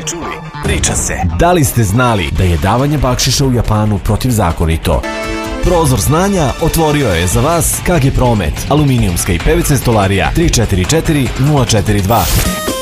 priča se. Da li ste znali da je davanje bakšiša u Japanu protivzakonito? Prozor znanja otvorio je za vas KG Promet, aluminijumska i PVC stolarija 344 042.